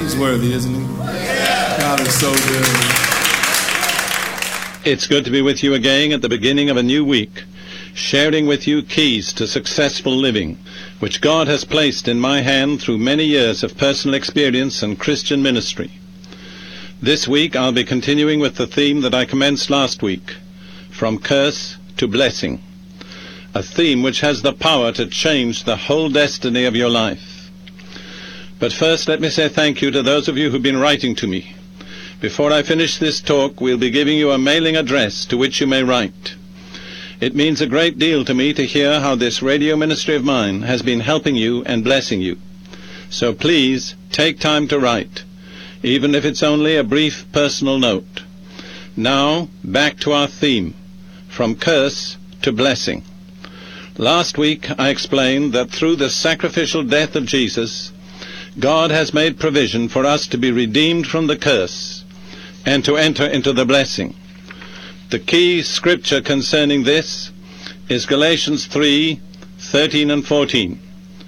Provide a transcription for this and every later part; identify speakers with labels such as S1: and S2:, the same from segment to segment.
S1: He's worthy, isn't he? God is so good.
S2: It's good to be with you again at the beginning of a new week, sharing with you keys to successful living, which God has placed in my hand through many years of personal experience and Christian ministry. This week I'll be continuing with the theme that I commenced last week, From Curse to Blessing, a theme which has the power to change the whole destiny of your life. But first, let me say thank you to those of you who've been writing to me. Before I finish this talk, we'll be giving you a mailing address to which you may write. It means a great deal to me to hear how this radio ministry of mine has been helping you and blessing you. So please, take time to write, even if it's only a brief personal note. Now, back to our theme, From Curse to Blessing. Last week I explained that through the sacrificial death of Jesus, God has made provision for us to be redeemed from the curse and to enter into the blessing. The key scripture concerning this is Galatians 3:13 and 14.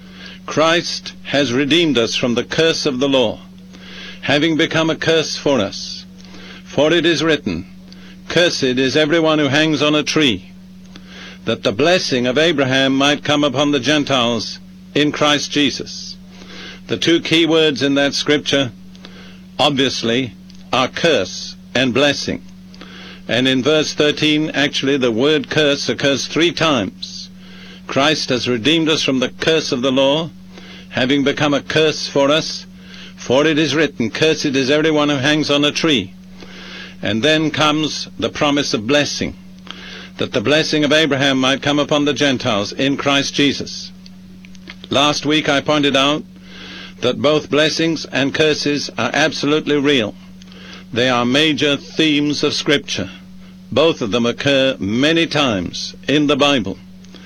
S2: Christ has redeemed us from the curse of the law, having become a curse for us. For it is written, Cursed is everyone who hangs on a tree, that the blessing of Abraham might come upon the Gentiles in Christ Jesus. The two key words in that scripture, obviously, are curse and blessing. And in verse 13, actually, the word curse occurs 3 times. Christ has redeemed us from the curse of the law, having become a curse for us. For it is written, Cursed is everyone who hangs on a tree. And then comes the promise of blessing, that the blessing of Abraham might come upon the Gentiles in Christ Jesus. Last week I pointed out that both blessings and curses are absolutely real. They are major themes of Scripture. Both of them occur many times in the Bible.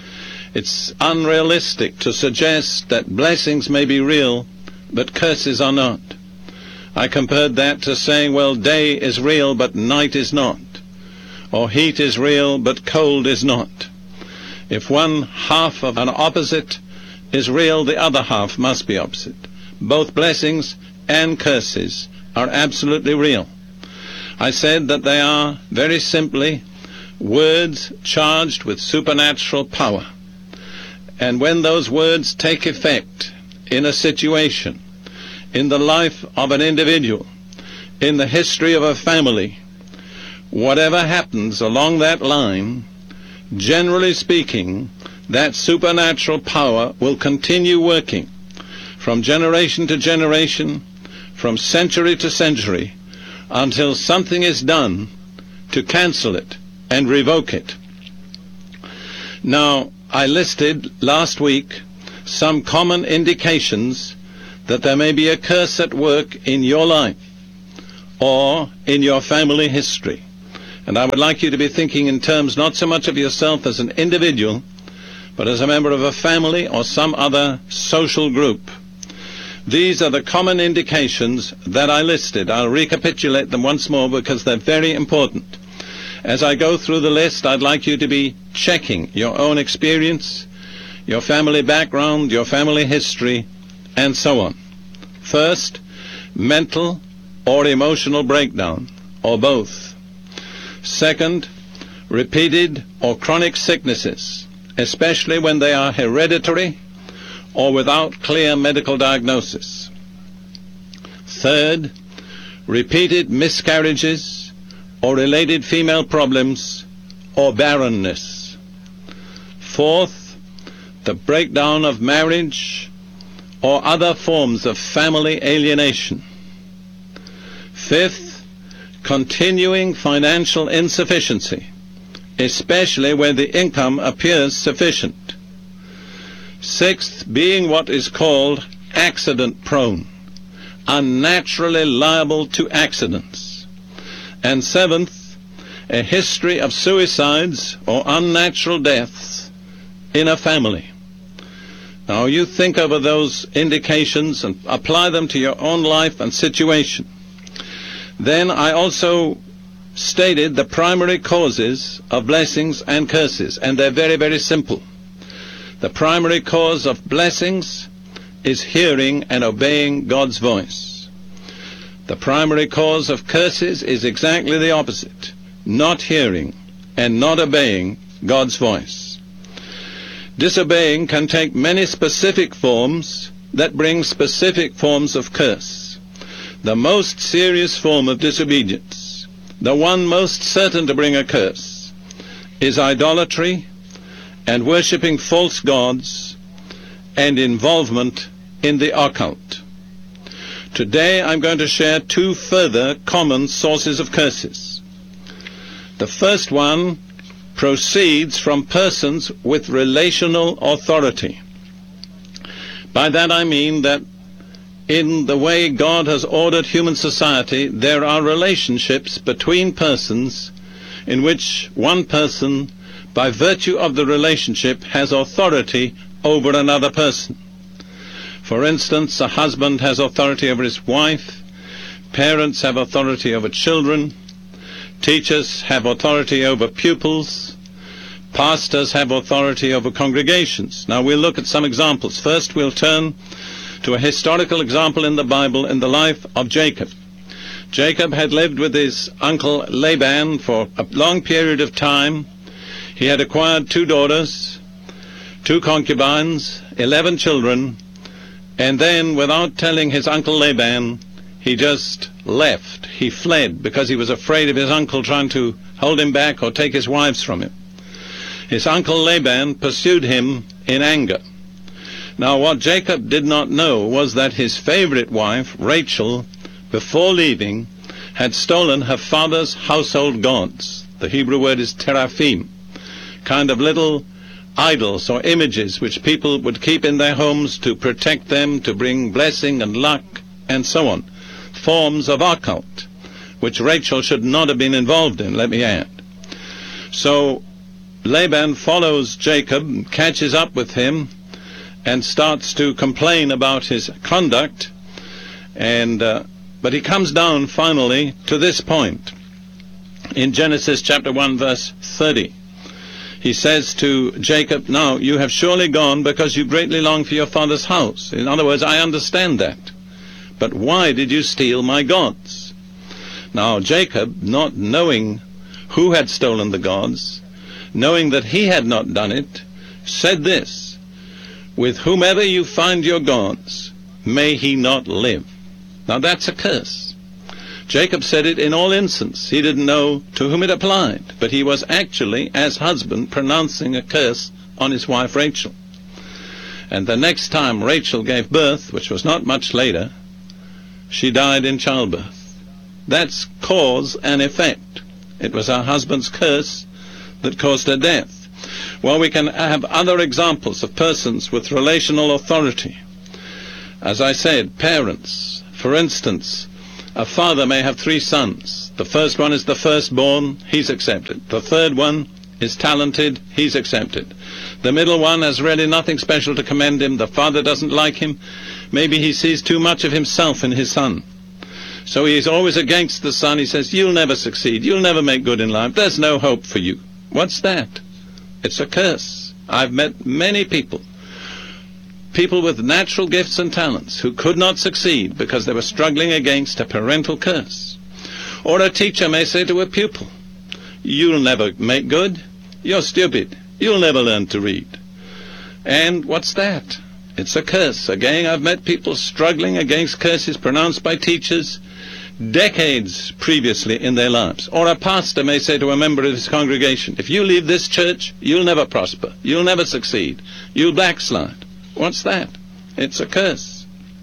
S2: It's unrealistic to suggest that blessings may be real, but curses are not. I compared that to saying, well, day is real, but night is not. Or heat is real, but cold is not. If one half of an opposite is real, the other half must be opposite. Both blessings and curses are absolutely real. I said that they are, very simply, words charged with supernatural power. And when those words take effect in a situation, in the life of an individual, in the history of a family, whatever happens along that line, generally speaking, that supernatural power will continue working from generation to generation, from century to century, until something is done to cancel it and revoke it. Now, I listed last week some common indications that there may be a curse at work in your life or in your family history. And I would like you to be thinking in terms not so much of yourself as an individual, but as a member of a family or some other social group. These are the common indications that I listed. I'll recapitulate them once more because they're very important. As I go through the list, I'd like you to be checking your own experience, your family background, your family history, and so on. First, mental or emotional breakdown, or both. Second, repeated or chronic sicknesses, especially when they are hereditary or without clear medical diagnosis. Third, repeated miscarriages or related female problems or barrenness. Fourth, the breakdown of marriage or other forms of family alienation. Fifth, continuing financial insufficiency, especially where the income appears sufficient. Sixth, being what is called accident-prone, unnaturally liable to accidents. And seventh, a history of suicides or unnatural deaths in a family. Now you think over those indications and apply them to your own life and situation. Then I also stated the primary causes of blessings and curses, and they're very, very simple. The primary cause of blessings is hearing and obeying God's voice. The primary cause of curses is exactly the opposite: not hearing and not obeying God's voice. Disobeying can take many specific forms that bring specific forms of curse. The most serious form of disobedience, the one most certain to bring a curse, is idolatry and worshipping false gods and involvement in the occult. Today I'm going to share two further common sources of curses. The first one proceeds from persons with relational authority. By that I mean that in the way God has ordered human society, there are relationships between persons in which one person, by virtue of the relationship, has authority over another person. For instance, a husband has authority over his wife, parents have authority over children, teachers have authority over pupils, pastors have authority over congregations. Now we'll look at some examples. First we'll turn to a historical example in the Bible in the life of Jacob. Jacob had lived with his uncle Laban for a long period of time. He had acquired 2 daughters, 2 concubines, 11 children, and then, without telling his uncle Laban, he just left. He fled because he was afraid of his uncle trying to hold him back or take his wives from him. His uncle Laban pursued him in anger. Now, what Jacob did not know was that his favorite wife, Rachel, before leaving, had stolen her father's household gods. The Hebrew word is teraphim, kind of little idols or images which people would keep in their homes to protect them, to bring blessing and luck, and so on. Forms of occult, which Rachel should not have been involved in, let me add. So Laban follows Jacob, catches up with him, and starts to complain about his conduct, but he comes down finally to this point. In Genesis chapter 1 verse 30, he says to Jacob, "Now you have surely gone because you greatly long for your father's house." In other words, I understand that. But why did you steal my gods? Now Jacob, not knowing who had stolen the gods, knowing that he had not done it, said this: "With whomever you find your gods, may he not live." Now that's a curse. Jacob said it in all innocence. He didn't know to whom it applied, but he was actually, as husband, pronouncing a curse on his wife Rachel. And the next time Rachel gave birth, which was not much later, she died in childbirth. That's cause and effect. It was her husband's curse that caused her death. Well, we can have other examples of persons with relational authority. As I said, parents. For instance, a father may have 3 sons. The first one is the firstborn, he's accepted. The third one is talented, he's accepted. The middle one has really nothing special to commend him. The father doesn't like him. Maybe he sees too much of himself in his son. So he's always against the son. He says, "You'll never succeed. You'll never make good in life. There's no hope for you." What's that? It's a curse. I've met many people with natural gifts and talents who could not succeed because they were struggling against a parental curse. Or a teacher may say to a pupil, "You'll never make good. You're stupid. You'll never learn to read." And what's that? It's a curse. Again, I've met people struggling against curses pronounced by teachers decades previously in their lives. Or a pastor may say to a member of his congregation, "If you leave this church, you'll never prosper. You'll never succeed. You'll backslide." What's that? It's a curse.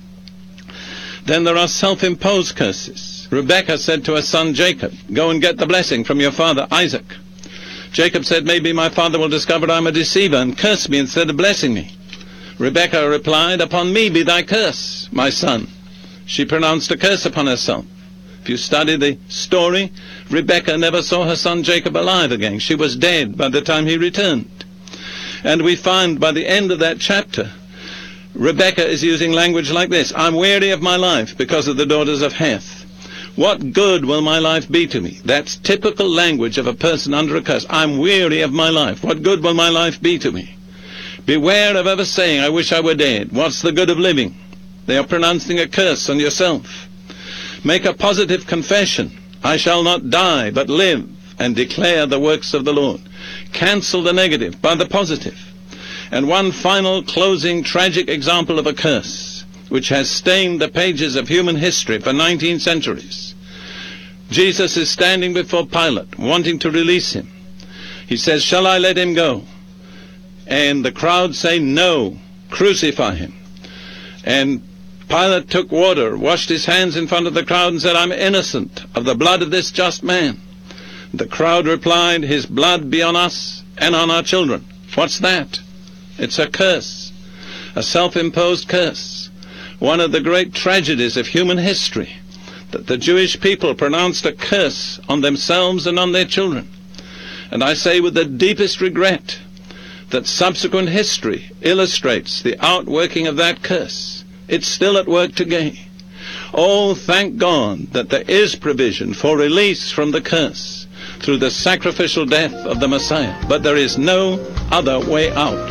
S2: Then there are self-imposed curses. Rebekah said to her son Jacob, "Go and get the blessing from your father Isaac." Jacob said, "Maybe my father will discover I'm a deceiver and curse me instead of blessing me." Rebekah replied, "Upon me be thy curse, my son." She pronounced a curse upon herself. If you study the story, Rebekah never saw her son Jacob alive again. She was dead by the time he returned. And we find by the end of that chapter, Rebekah is using language like this: "I'm weary of my life because of the daughters of Heth. What good will my life be to me?" That's typical language of a person under a curse. I'm weary of my life. What good will my life be to me? Beware of ever saying, "I wish I were dead. What's the good of living?" They are pronouncing a curse on yourself. Make a positive confession. I shall not die, but live and declare the works of the Lord. Cancel the negative by the positive. And one final closing tragic example of a curse, which has stained the pages of human history for 19 centuries. Jesus is standing before Pilate, wanting to release him. He says, "Shall I let him go?" And the crowd say, "No, crucify him." And Pilate took water, washed his hands in front of the crowd and said, "I'm innocent of the blood of this just man." The crowd replied, "His blood be on us and on our children." What's that? It's a curse, a self-imposed curse. One of the great tragedies of human history, that the Jewish people pronounced a curse on themselves and on their children. And I say with the deepest regret that subsequent history illustrates the outworking of that curse. It's still at work today. Oh, thank God that there is provision for release from the curse through the sacrificial death of the Messiah. But there is no other way out.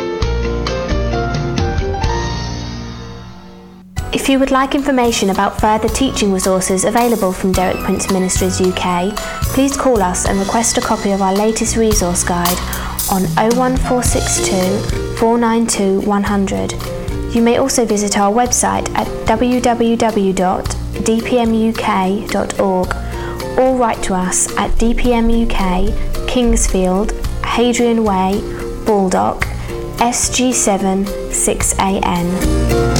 S3: If you would like information about further teaching resources available from Derek Prince Ministries UK, please call us and request a copy of our latest resource guide on 01462 492 100. You may also visit our website at www.dpmuk.org or write to us at DPM UK, Kingsfield, Hadrian Way, Baldock, SG7 6AN.